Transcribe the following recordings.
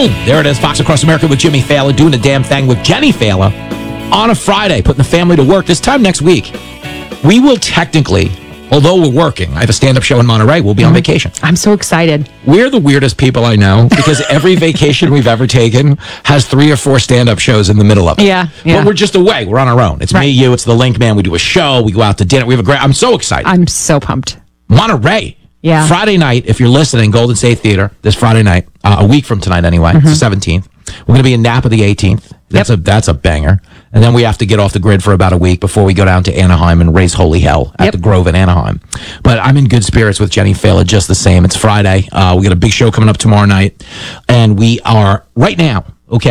Boom! There it is. Fox Across America with Jimmy Fallon doing the damn thing with Jenny Fallon on a Friday, putting the family to work. This time next week, we will technically, although we're working, I have a stand-up show in Monterey. We'll be on vacation. I'm so excited. We're the weirdest people I know because every vacation we've ever taken has 3 or 4 stand-up shows in the middle of it. Yeah. But we're just away. We're on our own. It's me, you, it's the Link Man. We do a show. We go out to dinner. We have a great... I'm so excited. I'm so pumped. Monterey. Yeah. Friday night, if you're listening, Golden State Theater, this Friday night, a week from tonight anyway, it's the 17th. We're going to be in Napa the 18th. That's a banger. And then we have to get off the grid for about a week before we go down to Anaheim and raise holy hell at the Grove in Anaheim. But I'm in good spirits with Jenny Fallon just the same. It's Friday. We got a big show coming up tomorrow night. And we are right now,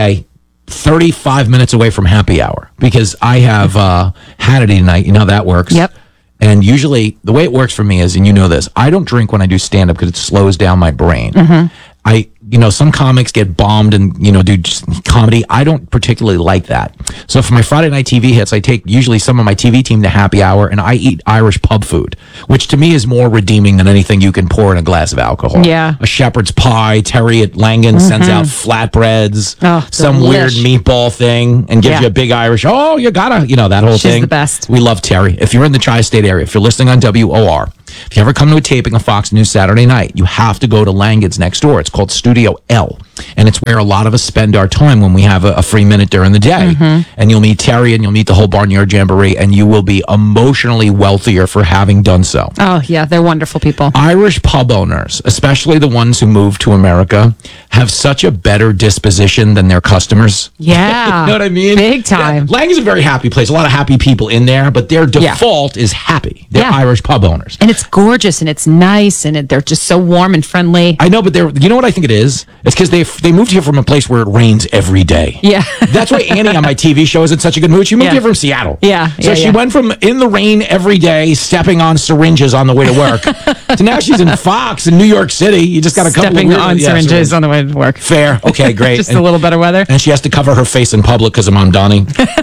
35 minutes away from happy hour because I have Hannity tonight. You know how that works. Yep. And usually the way it works for me is, and you know this, I don't drink when I do stand-up because it slows down my brain. Some comics get bombed and, do just comedy. I don't particularly like that. So for my Friday night TV hits, I take usually some of my TV team to happy hour and I eat Irish pub food, which to me is more redeeming than anything you can pour in a glass of alcohol. Yeah. A shepherd's pie. Terry at Langan sends out flatbreads, some weird meatball thing and gives you a big Irish, you gotta, that whole thing. She's the best. We love Terry. If you're in the tri-state area, if you're listening on WOR, if you ever come to a taping of Fox News Saturday night, you have to go to Langan's next door. It's called Studio L. And it's where a lot of us spend our time when we have a free minute during the day. And you'll meet Terry and you'll meet the whole Barnyard Jamboree and you will be emotionally wealthier for having done so. Oh, yeah. They're wonderful people. Irish pub owners, especially the ones who moved to America, have such a better disposition than their customers. Yeah. You know what I mean? Big time. Yeah, Langan's a very happy place. A lot of happy people in there, but their default is happy. They're Irish pub owners. And it's gorgeous and it's nice and they're just so warm and friendly. I know, but you know what I think it is? It's because they moved here from a place where it rains every day. Yeah. That's why Annie on my TV show is in such a good mood. She moved here from Seattle. Yeah. So she went from in the rain every day, stepping on syringes on the way to work, to now she's in Fox in New York City. You just got a couple stepping of on syringes on the way to work. Fair. Okay, great. Just a little better weather. And she has to cover her face in public because of Mom Donnie.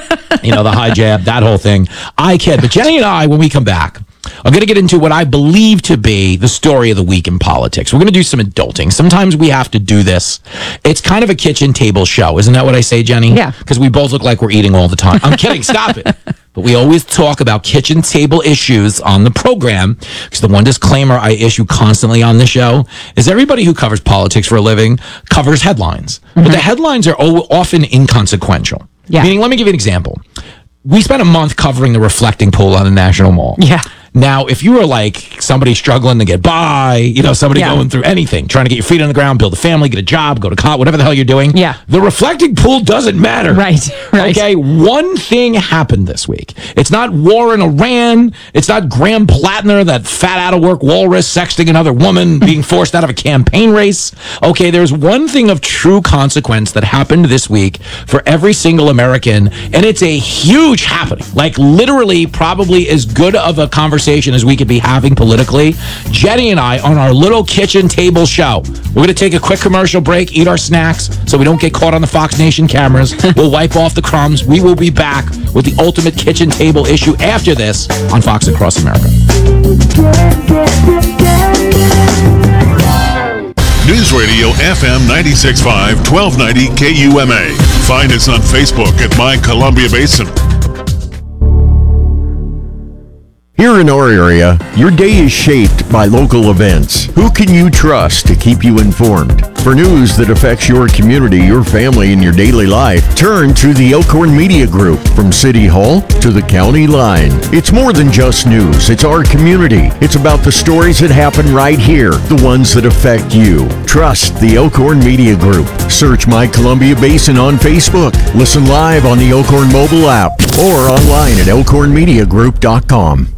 The high jab, that whole thing. I kid. But Jenny and I, when we come back, I'm going to get into what I believe to be the story of the week in politics. We're going to do some adulting. Sometimes we have to do this. It's kind of a kitchen table show. Isn't that what I say, Jenny? Yeah. Because we both look like we're eating all the time. I'm kidding. Stop it. But we always talk about kitchen table issues on the program because the one disclaimer I issue constantly on the show is everybody who covers politics for a living covers headlines. But the headlines are often inconsequential. Yeah. Meaning, let me give you an example. We spent a month covering the reflecting pool on the National Mall. Yeah. Now, if you were like somebody struggling to get by, somebody going through anything, trying to get your feet on the ground, build a family, get a job, go to college, whatever the hell you're doing, the reflecting pool doesn't matter. Right. Okay, one thing happened this week. It's not war in Iran. It's not Graham Plattner, that fat out-of-work walrus sexting another woman, being forced out of a campaign race. Okay, there's one thing of true consequence that happened this week for every single American, and it's a huge happening. Like, literally, probably as good of a conversation as we could be having politically. Jenny and I on our little kitchen table show. We're going to take a quick commercial break, eat our snacks so we don't get caught on the Fox Nation cameras. We'll wipe off the crumbs. We will be back with the ultimate kitchen table issue after this on Fox Across America. News Radio FM 96.5, 1290 KUMA. Find us on Facebook at My Columbia Basin. Here in our area, your day is shaped by local events. Who can you trust to keep you informed? For news that affects your community, your family, and your daily life, turn to the Elkhorn Media Group. From City Hall to the county line. It's more than just news. It's our community. It's about the stories that happen right here, the ones that affect you. Trust the Elkhorn Media Group. Search My Columbia Basin on Facebook. Listen live on the Elkhorn mobile app or online at elkhornmediagroup.com.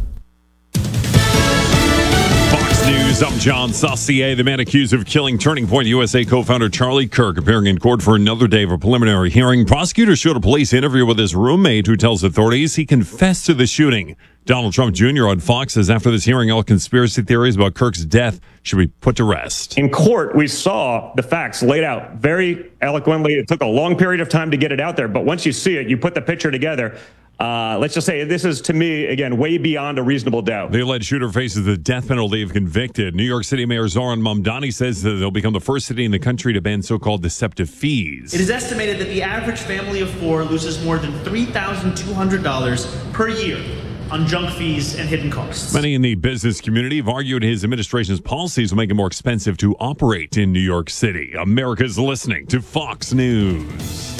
I'm John Saucier, the man accused of killing Turning Point USA co-founder Charlie Kirk, appearing in court for another day of a preliminary hearing. Prosecutors showed a police interview with his roommate who tells authorities he confessed to the shooting. Donald Trump Jr. on Fox says after this hearing, all conspiracy theories about Kirk's death should be put to rest. In court, we saw the facts laid out very eloquently. It took a long period of time to get it out there, but once you see it, you put the picture together. let's just say this is, to me, again, way beyond a reasonable doubt. The alleged shooter faces the death penalty if convicted. New York City Mayor Zohran Mamdani says that they'll become the first city in the country to ban so-called deceptive fees. It is estimated that the average family of four loses more than $3,200 per year on junk fees and hidden costs. Many in the business community have argued his administration's policies will make it more expensive to operate in New York City. America's listening to Fox News.